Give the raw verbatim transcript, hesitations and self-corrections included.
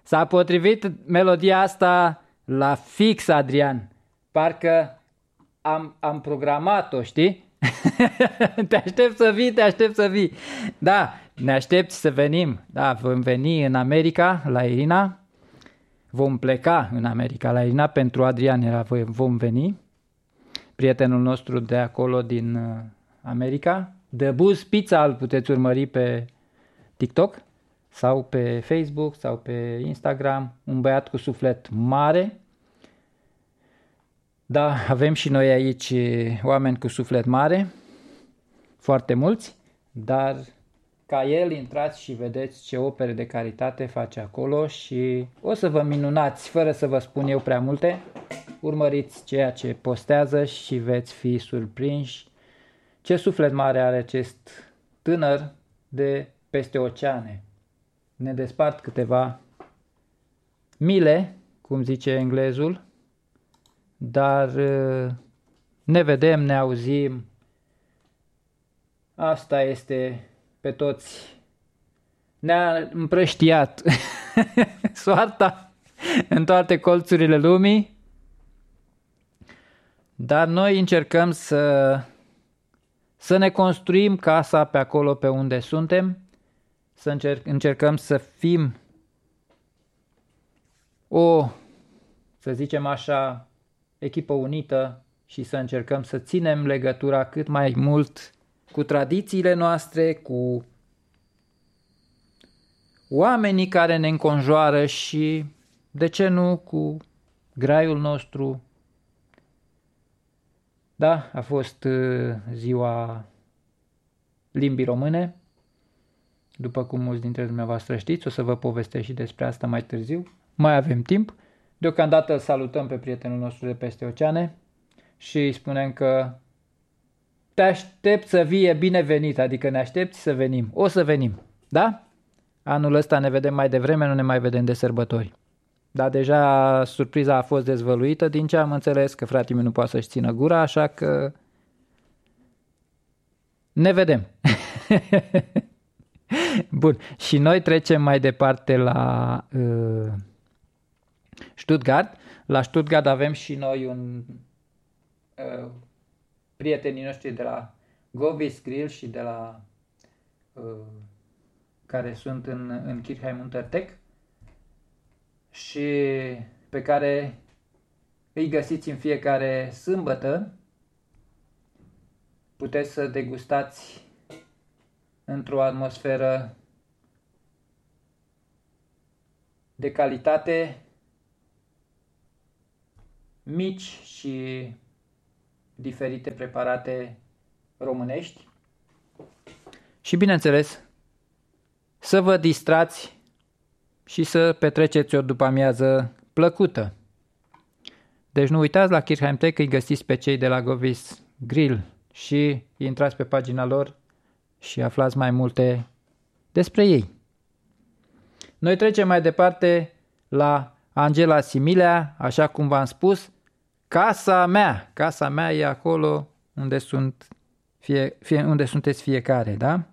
S-a potrivit melodia asta la fix, Adrian. Parcă am, am programat-o, știi? Te aștept să vii, te aștept să vii. Da, ne aștepți să venim. Da, vom veni în America la Irina. Vom pleca în America la Irina. Pentru Adrian era vom veni. Prietenul nostru de acolo din America. The Buzz Pizza îl puteți urmări pe TikTok sau pe Facebook sau pe Instagram. Un băiat cu suflet mare. Da, avem și noi aici oameni cu suflet mare, foarte mulți, dar ca el intrați și vedeți ce opere de caritate face acolo și o să vă minunați, fără să vă spun eu prea multe. Urmăriți ceea ce postează și veți fi surprinși ce suflet mare are acest tânăr de peste oceane. Ne despart câteva mile, cum zice englezul, dar ne vedem, ne auzim. Asta este pe toți. Ne-a împrăștiat soarta în toate colțurile lumii, dar noi încercăm să, să ne construim casa pe acolo pe unde suntem, să încerc, încercăm să fim o, să zicem așa, echipă unită și să încercăm să ținem legătura cât mai mult cu tradițiile noastre, cu oamenii care ne înconjoară și, de ce nu, cu graiul nostru. Da, a fost ziua limbii române, după cum mulți dintre dumneavoastră știți, o să vă povestesc și despre asta mai târziu. Mai avem timp. Deocamdată îl salutăm pe prietenul nostru de peste oceane și îi spunem că te aștept să vii, e binevenit, adică ne aștepți să venim. O să venim, da? Anul ăsta ne vedem mai devreme, nu ne mai vedem de sărbători. Dar deja surpriza a fost dezvăluită, din ce am înțeles că fratele meu nu poate să-și țină gura, așa că ne vedem. Bun, și noi trecem mai departe la uh, Stuttgart. La Stuttgart avem și noi un uh, prietenii noștri de la Govis Grill și de la uh, care sunt în, în Kirchheim Untertech și pe care îi găsiți în fiecare sâmbătă. Puteți să degustați într-o atmosferă de calitate, mici și diferite preparate românești și, bineînțeles, să vă distrați și să petreceți o după-amiază plăcută. Deci nu uitați, la Kirchheim Tech îi găsiți pe cei de la Govis Grill și intrați pe pagina lor și aflați mai multe despre ei. Noi trecem mai departe la Angela Similea, așa cum v-am spus, casa mea. Casa mea e acolo unde, sunt fie, fie, unde sunteți fiecare, da?